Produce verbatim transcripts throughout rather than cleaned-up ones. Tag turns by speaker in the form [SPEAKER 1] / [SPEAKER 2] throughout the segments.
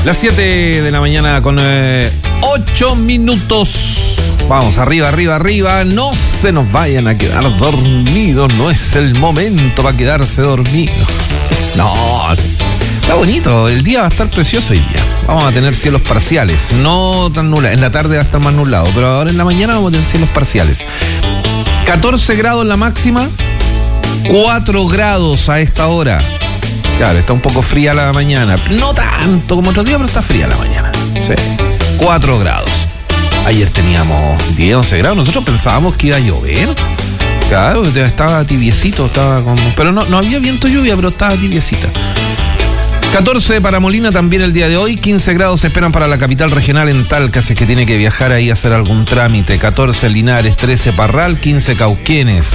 [SPEAKER 1] Las siete de la mañana con eh, ocho minutos. Vamos, arriba, arriba, arriba. No se nos vayan a quedar dormidos. No es el momento para quedarse dormidos. No, está bonito. El día va a estar precioso hoy día. Vamos a tener cielos parciales. No tan nublados. En la tarde va a estar más nublado. Pero ahora en la mañana vamos a tener cielos parciales. catorce grados la máxima. cuatro grados a esta hora. Claro, está un poco fría la mañana. No tanto como otros días, pero está fría la mañana. Sí. cuatro grados. Ayer teníamos diez, once grados. Nosotros pensábamos que iba a llover. Claro, estaba tibiecito. Estaba como... Pero no, no había viento lluvia, pero estaba tibiecita. catorce para Molina también el día de hoy. quince grados se esperan para la capital regional en Talca, si es que tiene que viajar ahí a hacer algún trámite. catorce Linares, trece Parral, quince Cauquenes.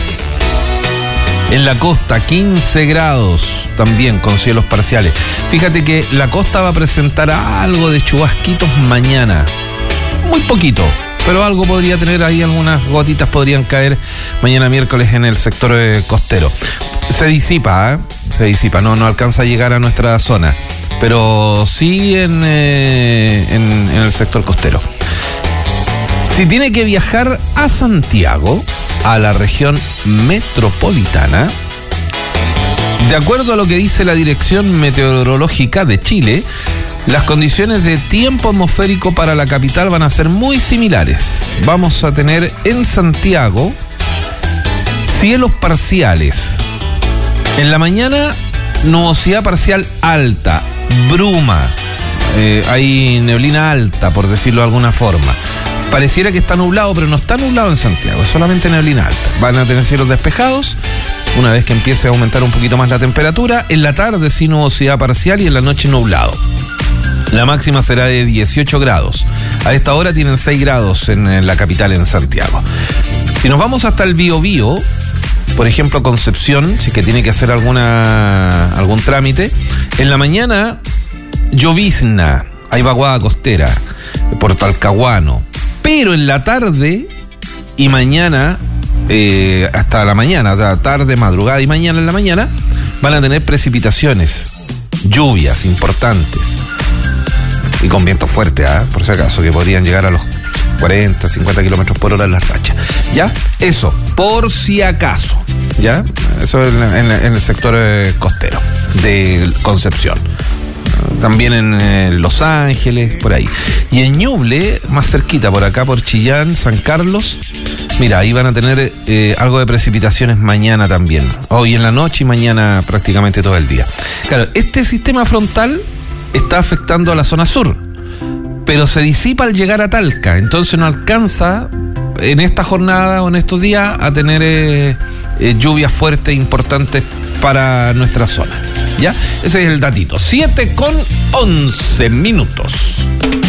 [SPEAKER 1] En la costa, quince grados, también con cielos parciales. Fíjate que la costa va a presentar algo de chubasquitos mañana. Muy poquito, pero algo podría tener ahí, algunas gotitas podrían caer mañana miércoles en el sector eh, costero. Se disipa, ¿eh? Se disipa, no, no alcanza a llegar a nuestra zona, pero sí en, eh, en, en el sector costero. Si tiene que viajar a Santiago, a la región metropolitana, de acuerdo a lo que dice la Dirección Meteorológica de Chile, las condiciones de tiempo atmosférico para la capital van a ser muy similares. Vamos a tener en Santiago cielos parciales. En la mañana, nubosidad parcial alta, bruma, eh, hay neblina alta, por decirlo de alguna forma. Pareciera que está nublado, pero no está nublado en Santiago, es solamente neblina alta. Van a tener cielos despejados, una vez que empiece a aumentar un poquito más la temperatura. En la tarde sí nubosidad parcial y en la noche nublado. La máxima será de dieciocho grados. A esta hora tienen seis grados en la capital, en Santiago. Si nos vamos hasta el Biobío, por ejemplo Concepción, si es que tiene que hacer alguna algún trámite, en la mañana llovizna, hay vaguada costera por Talcahuano. Pero en la tarde y mañana, eh, hasta la mañana, o sea, tarde, madrugada y mañana en la mañana, van a tener precipitaciones, lluvias importantes. Y con viento fuerte, ¿eh? Por si acaso, que podrían llegar a los cuarenta, cincuenta kilómetros por hora en las rachas. ¿Ya? Eso, por si acaso. ¿Ya? Eso en, en, en el sector eh, costero de Concepción. También en eh, Los Ángeles, por ahí. Y en Ñuble, más cerquita, por acá, por Chillán, San Carlos, mira, ahí van a tener eh, algo de precipitaciones mañana también. Hoy en la noche y mañana prácticamente todo el día. Claro, este sistema frontal está afectando a la zona sur, pero se disipa al llegar a Talca, entonces no alcanza en esta jornada o en estos días a tener eh, eh, lluvias fuertes importantes para nuestra zona. ¿Ya? Ese es el datito. siete con once minutos.